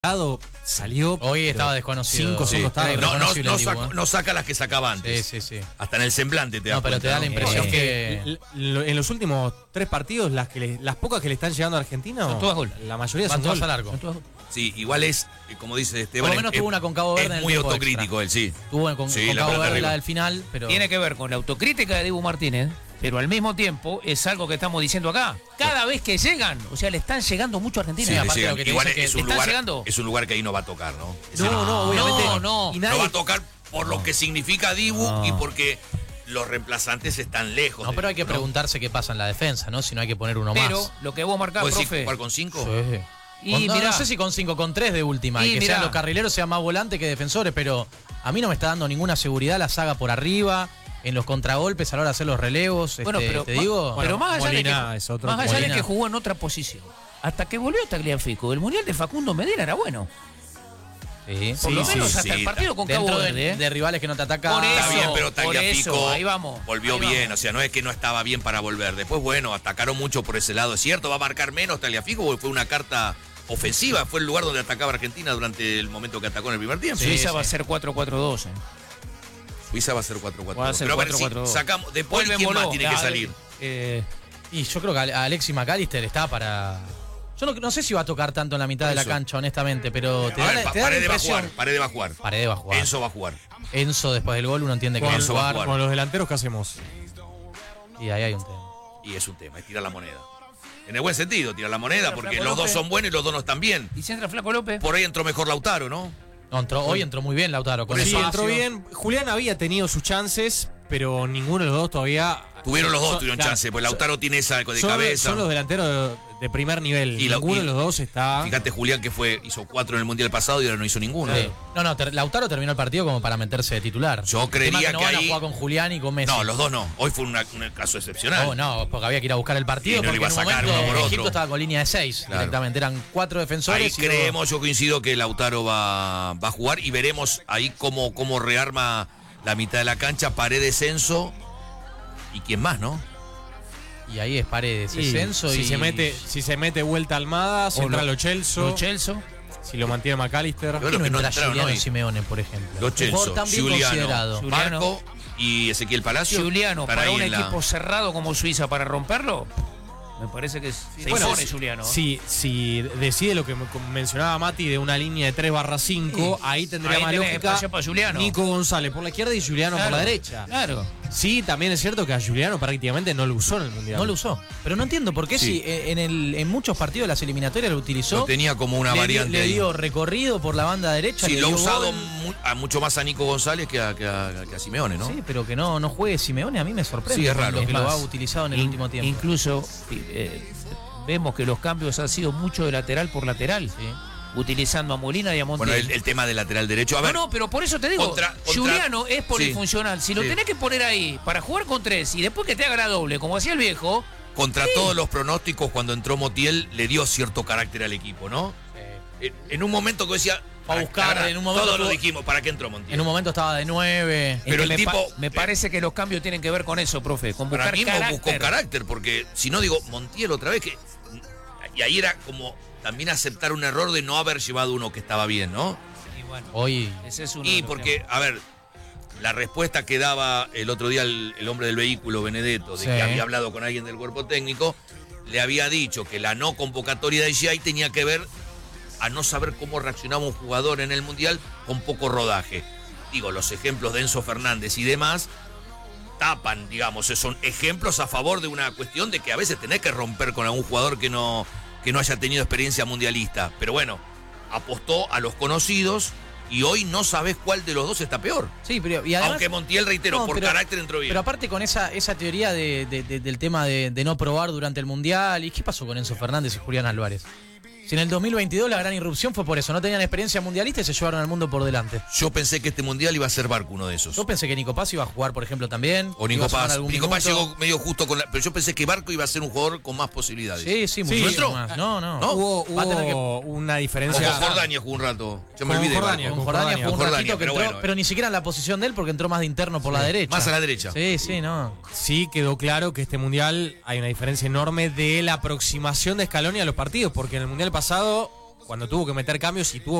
Salió. Hoy estaba desconocido. 5 segundos tarde. No saca las que sacaba antes. Sí. Hasta en el semblante te das pero cuenta, te da la impresión que en los últimos 3 partidos, las pocas que le están llegando a Argentina, son todas gol. La mayoría van son todas gol. a largo. Sí, igual es, como dice Esteban. Por lo menos tuvo una con Cabo Verde. Es muy autocrítico él, sí. Tuvo con Cabo Verde la del final, pero. Tiene que ver con la autocrítica de Dibu Martínez, pero al mismo tiempo es algo que estamos diciendo acá. Cada vez que llegan, o sea, le están llegando mucho a Argentina. Sí, y aparte llegan. Lo que Igual te es que un están lugar, llegando. es un lugar que ahí no va a tocar, ¿no? No, obviamente. No. No va a tocar por lo que significa Dibu y porque los reemplazantes están lejos. No, pero hay que preguntarse qué pasa en la defensa, ¿no? Si no hay que poner uno más. Pero lo que vos marcás, ¿Puedes profe. jugar con 5? Sí. Y no, mirá, no sé si con 5, con 3 de última. Y que sean los carrileros sean más volantes que defensores, pero a mí no me está dando ninguna seguridad la saga por arriba, en los contragolpes a la hora de hacer los relevos. Bueno, pero te digo. Pero más allá Molina es otro. más allá de Molina. que jugó en otra posición. Hasta que volvió Tagliafico, el mundial de Facundo Medina era bueno. Sí. Por lo menos hasta el sí, partido con Cabo Dentro Verde. de rivales que no te atacan. Por Está eso, bien, pero por Tagliafico eso, ahí vamos, volvió ahí bien, vamos. o sea, no es que no estaba bien para volver. Después, bueno, atacaron mucho por ese lado, es cierto, va a marcar menos Tagliafico porque fue una carta ofensiva, fue el lugar donde atacaba Argentina durante el momento que atacó en el primer tiempo. Suiza va a ser 4-4-2. Suiza va a ser 4-4-2. Va a ser Pero a ver, 4-4-2. si sacamos, después Vuelve ¿quién más Moló. tiene que salir? Y yo creo que Alexis McAllister está para. Yo no sé si va a tocar tanto en la mitad Por de la eso. cancha, honestamente, pero te A da ver, la Paredes va a impresión. jugar, Paredes va a jugar. Paredes va a jugar. Enzo va a jugar. Enzo después del gol uno entiende que va a Enzo va a jugar. jugar. Con los delanteros, ¿qué hacemos? Y ahí hay un tema. Y es un tema, es tirar la moneda. En el buen sentido, tirar la moneda, Entra porque Flaco los dos López. son buenos y los dos no están bien. ¿Y si entra Flaco López? Por ahí entró mejor Lautaro, ¿no? No, hoy entró muy bien Lautaro. Con Por Sí, eso entró bien. Julián había tenido sus chances, pero ninguno de los dos todavía. Tuvieron los dos, Son- tuvieron claro, chance, pues Lautaro tiene esa de son, cabeza. son los delanteros de primer nivel. Y Ninguno de los dos está. Fíjate Julián que hizo 4 en el Mundial pasado y ahora no hizo ninguno. Sí. No, Lautaro terminó el partido como para meterse de titular. Yo creería El tema no que van ahí- a jugar con Julián y con Messi. No, los dos no. Hoy fue un caso excepcional. Oh, no, porque había que ir a buscar el partido. Y no le porque iba a en un sacar momento uno por otro. Egipto estaba con línea de 6 Claro. directamente. Eran 4 Ahí defensores. y luego- creemos, yo coincido que Lautaro va a jugar y veremos ahí cómo rearma la mitad de la cancha, Paredes, Enzo y quién más, ¿no? Y ahí es Paredes, es Enzo si y. se mete vuelta Almada, si O entra lo- Lo Celso, Lo Celso. si lo mantiene McAllister. Pero ¿Por qué no que no entra entraron Juliano hoy. Simeone, por ejemplo? Lo Un jugador Celso, tan bien Giuliano, considerado. Marco y Ezequiel Palacio. Juliano, están para ahí un en la- equipo cerrado como Suiza para romperlo, me parece que se Bueno, impone Juliano. Si decide lo que mencionaba Mati de una línea de 3/5, ahí tendría Ahí más tenés lógica espacio para Juliano. Nico González por la izquierda y Juliano por la derecha. Claro. Sí, también es cierto que a Juliano prácticamente no lo usó en el Mundial. No lo usó. Pero no entiendo por qué Sí. si en muchos partidos de las eliminatorias lo utilizó. Lo tenía como una variante Le ahí. dio recorrido por la banda derecha. Sí, le lo ha dio usado gol. mucho más a Nico González que a Simeone, ¿no? Sí, pero que no juegue Simeone a mí me sorprende. Sí, es con raro. Lo que Es lo más, ha utilizado en el último tiempo. Incluso vemos que los cambios han sido mucho de lateral por lateral, utilizando a Molina y a Montiel. Bueno, el tema del lateral derecho. A ver, No, pero por eso te digo, contra- Juliano es polifuncional. Si lo sí. tenés que poner ahí para jugar con 3 y después que te haga la doble, como hacía el viejo, contra todos los pronósticos, cuando entró Montiel, le dio cierto carácter al equipo, ¿no? En un momento que decía. Va a buscar, en un momento todos lo tuvo- dijimos, ¿para qué entró Montiel? En un momento estaba de 9. Pero es que el tipo- me parece que los cambios tienen que ver con eso, profe, con Para buscar mí carácter. buscó carácter, porque si no digo, Montiel otra vez, y ahí era como también aceptar un error de no haber llevado uno que estaba bien, ¿no? Y bueno, Hoy. ese es uno de Y los porque, temas. a ver, la respuesta que daba el otro día el hombre del vehículo, Benedetto, de Sí. que había hablado con alguien del cuerpo técnico, le había dicho que la no convocatoria de GI tenía que ver a no saber cómo reaccionaba un jugador en el Mundial con poco rodaje. Digo, los ejemplos de Enzo Fernández y demás tapan, digamos, son ejemplos a favor de una cuestión de que a veces tenés que romper con algún jugador que no haya tenido experiencia mundialista. Pero bueno, apostó a los conocidos y hoy no sabés cuál de los dos está peor. Sí, pero y además, Aunque Montiel, reitero, No, por pero- carácter entró bien. Pero aparte con esa teoría del tema de no probar durante el Mundial. ¿Y qué pasó con Enzo Fernández y Julián Álvarez? Si en el 2022 la gran irrupción fue por eso. No tenían experiencia mundialista y se llevaron al mundo por delante. Yo pensé que este Mundial iba a ser Barco uno de esos. Yo pensé que Nico Paz iba a jugar, por ejemplo, también. O Iba Nico a sumar Paz. algún Nico Paz minuto. llegó medio justo con la. Pero yo pensé que Barco iba a ser un jugador con más posibilidades. Sí, mucho ¿entró? más. No. ¿No? Hubo Va a tener que- una O diferencia. con Jordania jugó un rato. Ya me Con olvidé. Jordania, Barco. Con Jordania jugó un Jordania, ratito que pero entró, bueno. pero ni siquiera en la posición de él porque entró más de interno por la derecha. Más a la derecha. Sí, no. Sí quedó claro que este Mundial hay una diferencia enorme de la aproximación de Scaloni a los partidos, porque en el Mundial pasado, cuando tuvo que meter cambios y tuvo